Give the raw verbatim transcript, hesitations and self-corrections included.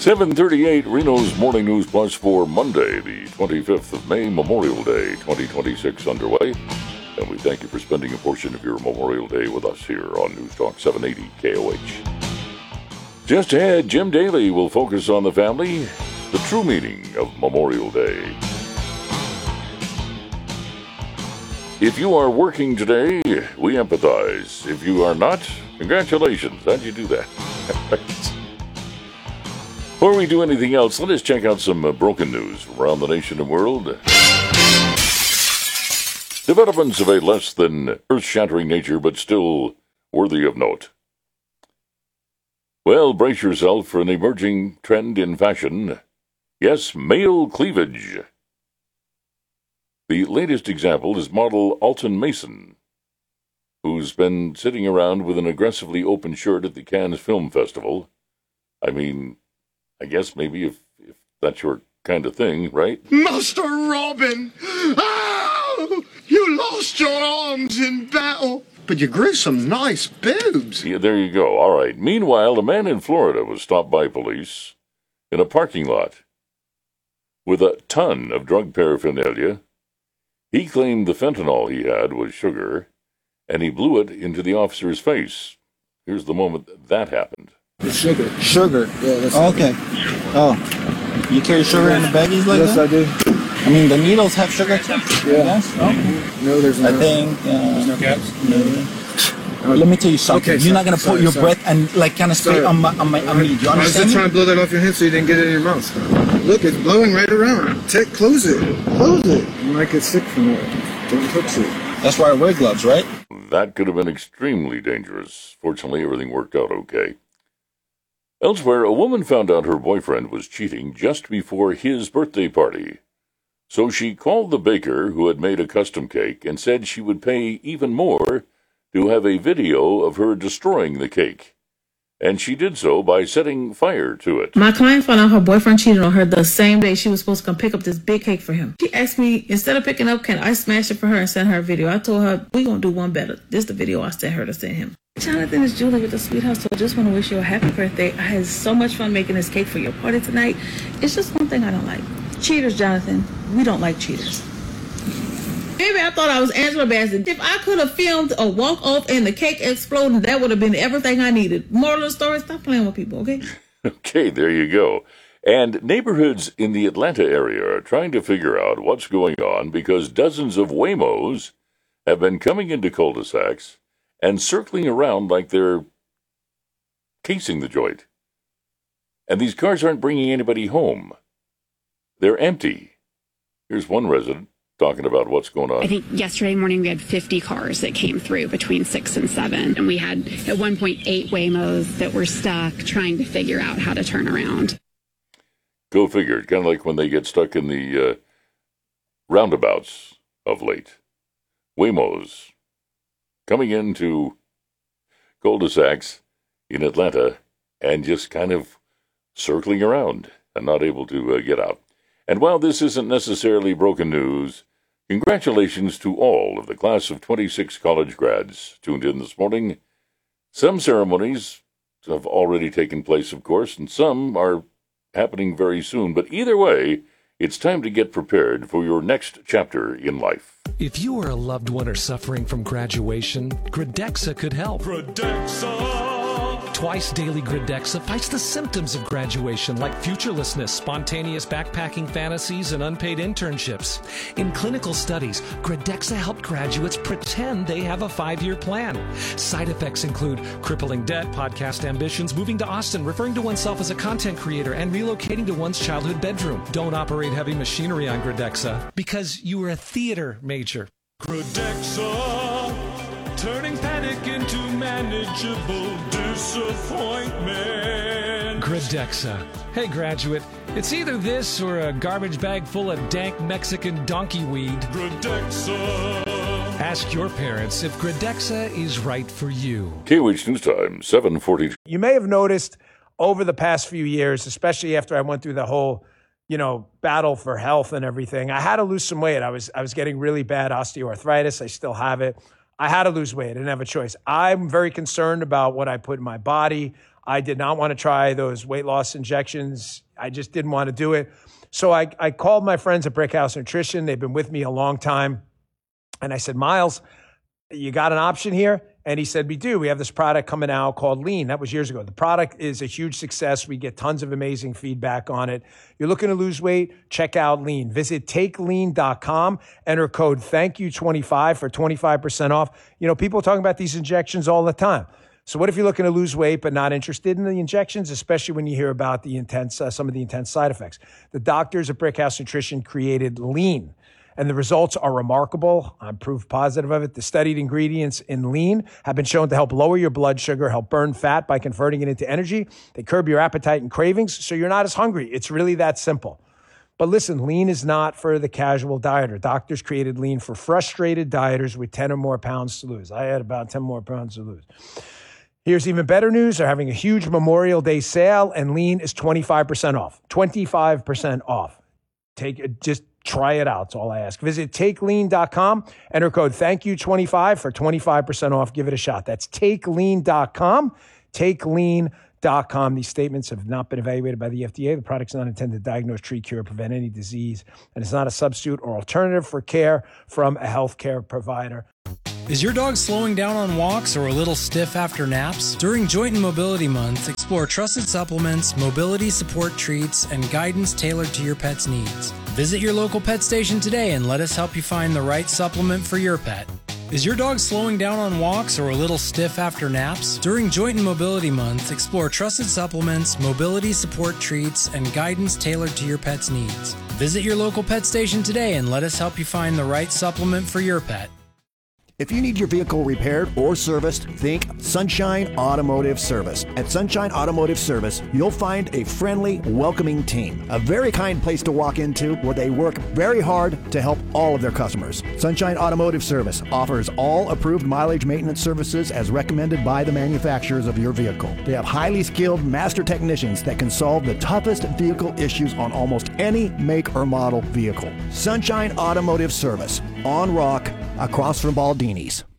seven thirty-eight, Reno's Morning News Plus for Monday, the twenty-fifth of May, Memorial Day twenty twenty-six underway. And we thank you for spending a portion of your Memorial Day with us here on News Talk seven eighty K O H. Just ahead, Jim Daly will focus on the family, the true meaning of Memorial Day. If you are working today, we empathize. If you are not, congratulations. How'd you do that? Before we do anything else, let us check out some uh, broken news from around the nation and world. Developments of a less than earth-shattering nature, but still worthy of note. Well, brace yourself for an emerging trend in fashion. Yes, male cleavage. The latest example is model Alton Mason, who's been sitting around with an aggressively open shirt at the Cannes Film Festival. I mean, I guess maybe if, if that's your kind of thing, right? Master Robin! Oh! You lost your arms in battle! But you grew some nice boobs. Yeah, there you go. All right. Meanwhile, a man in Florida was stopped by police in a parking lot with a ton of drug paraphernalia. He claimed the fentanyl he had was sugar, and he blew it into the officer's face. Here's the moment that happened. It's sugar. Sugar? Yeah, that's oh, okay. Oh. You carry sugar in the baggies like yes, that? Yes, I do. I mean, the needles have sugar too? Yeah. Yes? Okay. No, there's no. I think... Uh, there's no caps? No. Let me tell you something. Okay, You're sorry, not going to put sorry, your sorry. breath and like kind of spray Sorry. on my, on my on me. Do you I was understand just me? trying to blow that off your head so you didn't get it in your mouth. Look, it's blowing right around. Take, close it. Close it. You might get sick from it. Don't touch it. That's why I wear gloves, right? That could have been extremely dangerous. Fortunately, everything worked out okay. Elsewhere, a woman found out her boyfriend was cheating just before his birthday party. So she called the baker who had made a custom cake and said she would pay even more to have a video of her destroying the cake. And she did so by setting fire to it. My client found out her boyfriend cheated on her the same day she was supposed to come pick up this big cake for him. She asked me, instead of picking up, can I smash it for her and send her a video? I told her, we're going to do one better. This is the video I sent her to send him. Jonathan, it's Julie with the Sweet House. So I just want to wish you a happy birthday. I had so much fun making this cake for your party tonight. It's just one thing I don't like. Cheaters, Jonathan. We don't like cheaters. Maybe I thought I was Angela Bassett. If I could have filmed a walk-off and the cake exploding, that would have been everything I needed. Moral of the story, stop playing with people, okay? Okay, there you go. And neighborhoods in the Atlanta area are trying to figure out what's going on because dozens of Waymos have been coming into cul-de-sacs and circling around like they're casing the joint. And these cars aren't bringing anybody home. They're empty. Here's one resident talking about what's going on. I think yesterday morning we had fifty cars that came through between six and seven. And we had at one point eight Waymos that were stuck trying to figure out how to turn around. Go figure. Kind of like when they get stuck in the uh, roundabouts of late. Waymos coming into cul-de-sacs in Atlanta and just kind of circling around and not able to uh, get out. And while this isn't necessarily broken news, congratulations to all of the class of twenty-six college grads tuned in this morning. Some ceremonies have already taken place, of course, and some are happening very soon. But either way, it's time to get prepared for your next chapter in life. If you or a loved one are suffering from graduation, Gradexa could help. Gradexa! Twice daily Gradexa fights the symptoms of graduation like futurelessness, spontaneous backpacking fantasies, and unpaid internships. In clinical studies, Gradexa helped graduates pretend they have a five-year plan. Side effects include crippling debt, podcast ambitions, moving to Austin, referring to oneself as a content creator, and relocating to one's childhood bedroom. Don't operate heavy machinery on Gradexa because you were a theater major. Gradexa, turning panic into manageable disappointment. Gradexa. Hey, graduate, it's either this or a garbage bag full of dank Mexican donkey weed. Gradexa. Ask your parents if Gradexa is right for you. K O H News Time, seven forty-two. You may have noticed over the past few years, especially after I went through the whole, you know, battle for health and everything, I had to lose some weight. I was I was getting really bad osteoarthritis. I still have it. I had to lose weight. I didn't have a choice. I'm very concerned about what I put in my body. I did not want to try those weight loss injections. I just didn't want to do it. So I, I called my friends at Brickhouse Nutrition. They've been with me a long time. And I said, Miles, you got an option here? And he said, we do. We have this product coming out called Lean. That was years ago. The product is a huge success. We get tons of amazing feedback on it. You're looking to lose weight? Check out Lean. Visit take lean dot com. Enter code thank you twenty-five for twenty-five percent off. You know, people are talking about these injections all the time. So what if you're looking to lose weight but not interested in the injections, especially when you hear about the intense, uh, some of the intense side effects? The doctors at Brickhouse Nutrition created Lean, and the results are remarkable. I'm proof positive of it. The studied ingredients in Lean have been shown to help lower your blood sugar, help burn fat by converting it into energy. They curb your appetite and cravings, so you're not as hungry. It's really that simple. But listen, Lean is not for the casual dieter. Doctors created Lean for frustrated dieters with ten or more pounds to lose. I had about ten more pounds to lose. Here's even better news. They're having a huge Memorial Day sale, and Lean is twenty-five percent off. twenty-five percent off. Take just try it out. That's all I ask. Visit take lean dot com. Enter code thank you twenty-five for twenty-five percent off. Give it a shot. That's take lean dot com. take lean dot com. These statements have not been evaluated by the F D A. The product's not intended to diagnose, treat, cure, or prevent any disease, and it's not a substitute or alternative for care from a healthcare provider. Is your dog slowing down on walks or a little stiff after naps? During Joint and Mobility Month, explore trusted supplements, mobility support treats, and guidance tailored to your pet's needs. Visit your local pet station today and let us help you find the right supplement for your pet. Is your dog slowing down on walks or a little stiff after naps? During Joint and Mobility Month, explore trusted supplements, mobility support treats, and guidance tailored to your pet's needs. Visit your local pet station today and let us help you find the right supplement for your pet. If you need your vehicle repaired or serviced, think Sunshine Automotive Service. At Sunshine Automotive Service, you'll find a friendly, welcoming team. A very kind place to walk into where they work very hard to help all of their customers. Sunshine Automotive Service offers all approved mileage maintenance services as recommended by the manufacturers of your vehicle. They have highly skilled master technicians that can solve the toughest vehicle issues on almost any make or model vehicle. Sunshine Automotive Service, on Rock, across from Baldini's.